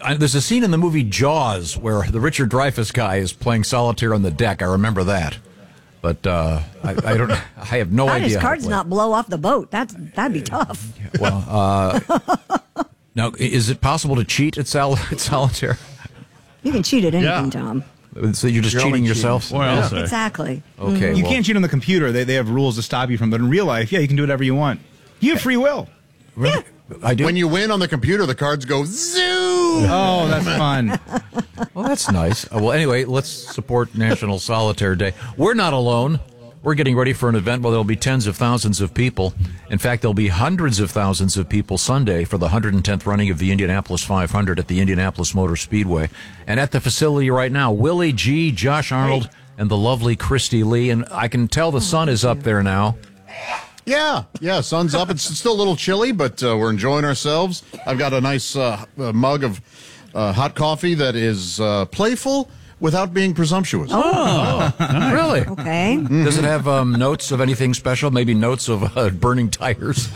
There's a scene in the movie Jaws where the Richard Dreyfuss guy is playing solitaire on the deck. I remember that. But I have no idea. His cards not blow off the boat. That'd be tough. Well, now, is it possible to cheat at solitaire? You can cheat at anything, Tom. So you're just cheating yourself? Well, exactly. Okay. You can't cheat on the computer. They have rules to stop you from. But in real life, you can do whatever you want. You have free will. Really? I do. When you win on the computer, the cards go zoo. Oh, that's fun. Well, that's nice. Well, anyway, let's support National Solitaire Day. We're not alone. We're getting ready for an event where there'll be tens of thousands of people. In fact, there'll be hundreds of thousands of people Sunday for the 110th running of the Indianapolis 500 at the Indianapolis Motor Speedway. And at the facility right now, Willie G., Josh Arnold, and the lovely Christy Lee. And I can tell the sun is up there now. Yeah, sun's up. It's still a little chilly, but we're enjoying ourselves. I've got a nice mug of hot coffee that is playful without being presumptuous. Oh, nice. Really? Okay. Does it have notes of anything special? Maybe notes of burning tires?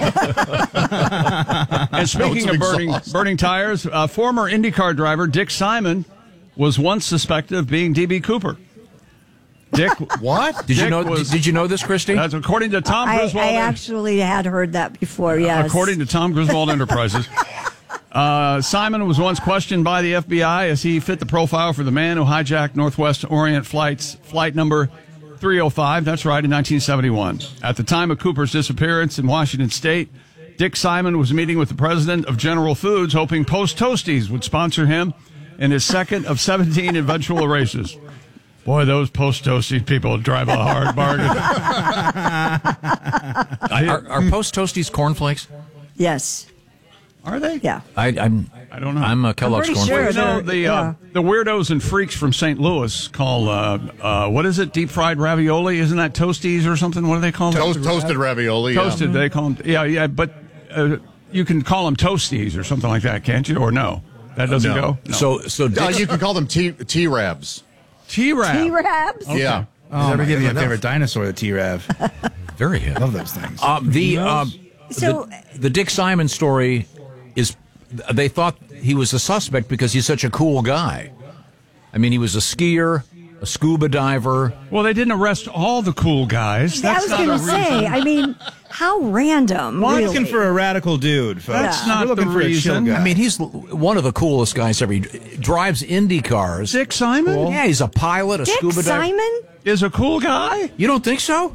And speaking of burning tires, former IndyCar driver Dick Simon was once suspected of being D.B. Cooper. Dick, what? Did you know this, Christy? That's according to Tom Griswold. I actually had heard that before. Yes. According to Tom Griswold Enterprises, Simon was once questioned by the FBI as he fit the profile for the man who hijacked Northwest Orient flight number 305. That's right, in 1971. At the time of Cooper's disappearance in Washington State, Dick Simon was meeting with the president of General Foods, hoping Post Toasties would sponsor him in his second of 17 eventual races. Boy, those Post Toasties people drive a hard bargain. Are Post Toasties cornflakes? Yes. Are they? Yeah. I don't know. I'm a Kellogg's I'm pretty cornflakes. sure The weirdos and freaks from St. Louis call what is it? Deep fried ravioli? Isn't that Toasties or something? What do they call them? Toasted ravioli. Toasted. Yeah. They call them. Yeah. But you can call them Toasties or something like that, can't you? Or no? That doesn't go. No. So you can call them T-Rabs. T-Rab. T-Rabs? Okay. Yeah. Oh, ever give you a favorite dinosaur, the T-Rav? Very hip. Love those things. The Dick Simon story is, they thought he was a suspect because he's such a cool guy. I mean, he was a skier, a scuba diver. Well, they didn't arrest all the cool guys. I was going to say, I mean, how random. We're Really. looking for a radical dude, folks. That's not We're looking the for a chill reason. guy. I mean, he's one of the coolest guys ever. He drives Indy cars. Dick Simon Yeah, he's a pilot, a Dick scuba diver. Simon? is a cool guy. You don't think so?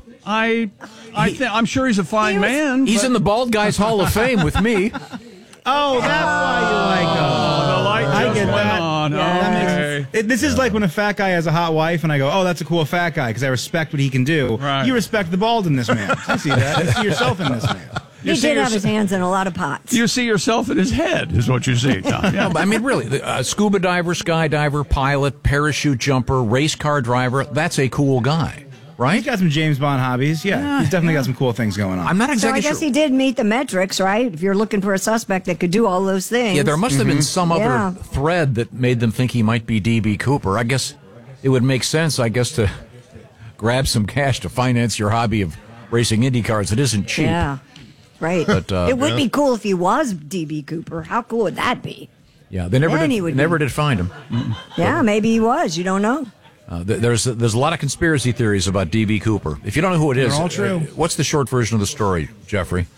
I'm sure he's a fine man. He's in the Bald Guys Hall of Fame with me. Oh, that's why you like him. The light I just get went that. on. Yeah. That makes Okay. sense. This is like when a fat guy has a hot wife, and I go, "Oh, that's a cool fat guy," because I respect what he can do. Right. You respect the bald in this man. I see that. You see yourself in this man. He did have his hands in a lot of pots. You see yourself in his head, is what you see, Tom. Yeah, but I mean, really, scuba diver, skydiver, pilot, parachute jumper, race car driver, that's a cool guy, right? He's got some James Bond hobbies. Yeah, he's definitely got some cool things going on. I'm not So exactly I guess sure. he did meet the metrics, right? If you're looking for a suspect that could do all those things. Yeah, there must have been some Yeah. other thread that made them think he might be D.B. Cooper. I guess it would make sense, to grab some cash to finance your hobby of racing Indy cars. It isn't cheap. Yeah, right. But, it would be cool if he was D.B. Cooper. How cool would that be? Yeah, they never Then he did, would never be. did find him. Yeah, maybe he was. You don't know. There's a lot of conspiracy theories about D.B. Cooper. If you don't know who it is, They're all true. What's the short version of the story, Jeffrey?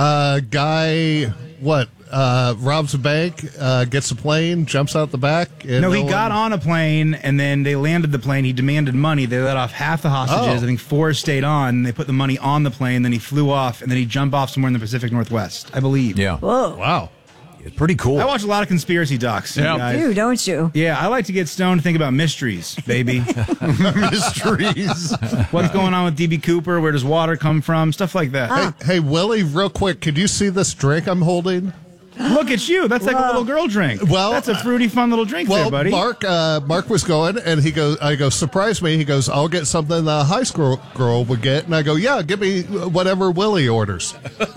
Guy, robs a bank, gets a plane, jumps out the back. And No, he got on a plane, and then they landed the plane. He demanded money. They let off half the hostages. Oh. I think 4 stayed on. They put the money on the plane. Then he flew off, and then he jumped off somewhere in the Pacific Northwest, I believe. Yeah. Whoa. Wow. It's pretty cool. I watch a lot of conspiracy docs. you Yeah. guys. You, don't you? Yeah, I like to get stoned and think about mysteries, baby. Mysteries. What's going on with D.B. Cooper? Where does water come from? Stuff like that. Hey, Willie, real quick, could you see this drink I'm holding? Look at you. That's like a little girl drink. Well, that's a fruity, fun little drink there, buddy. Mark was going, and I go, surprise me. He goes, I'll get something the high school girl would get. And I go, yeah, give me whatever Willie orders.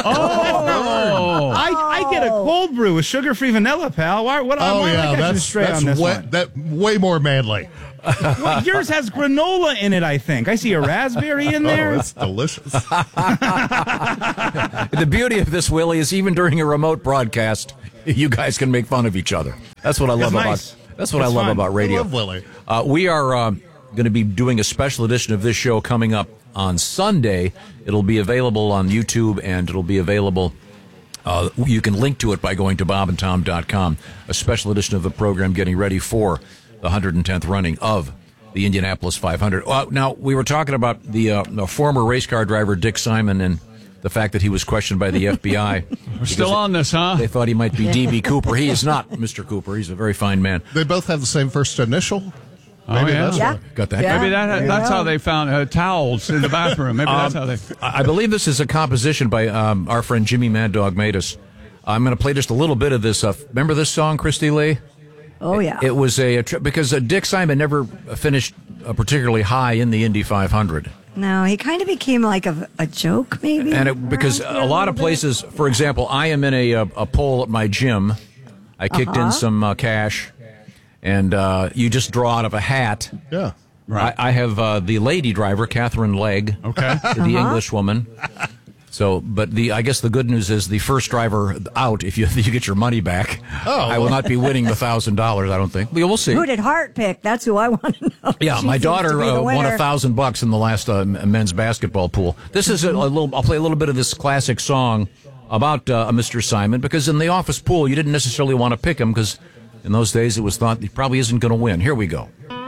I get a cold brew with sugar-free vanilla, pal. Why am I catching straight on this one? way more manly. Well, yours has granola in it, I think. I see a raspberry in there. Oh, it's delicious. The beauty of this, Willie, is even during a remote broadcast, you guys can make fun of each other. That's what I love nice. about. That's what I It's love fun. about radio. I love Willie. We are going to be doing a special edition of this show coming up on Sunday. It'll be available on YouTube, and it'll be available. You can link to it by going to bobandtom.com. A special edition of the program getting ready for the 110th running of the Indianapolis 500. Now, we were talking about the former race car driver Dick Simon and the fact that he was questioned by the FBI. We're still on this, huh? They thought he might be D.B. Cooper. He is not Mr. Cooper. He's a very fine man. They both have the same first initial. Oh, yeah. that's Yeah. why. Got that? Yeah. Maybe There you that's go. how they found towels in the bathroom. Maybe that's how they. I believe this is a composition by our friend Jimmy Mad Dog Matus. I'm going to play just a little bit of this. Remember this song, Christy Lee? Oh, yeah. It was because Dick Simon never finished particularly high in the Indy 500. No, he kind of became like a joke, maybe. And because around here a lot of little bit. places, for example, I am in a poll at my gym. I kicked in some cash, and you just draw out of a hat. Yeah. Right. I have the lady driver, Catherine Legg, Okay. the English woman. So, but I guess the good news is the first driver out, if you get your money back, I will not be winning the $1,000. I don't think. We'll see. Who did Hart pick? That's who I want to know. Yeah, She my seems daughter to be the won winner. $1,000 in the last men's basketball pool. This is a little. I'll play a little bit of this classic song about Mr. Simon, because in the office pool you didn't necessarily want to pick him because in those days it was thought he probably isn't going to win. Here we go.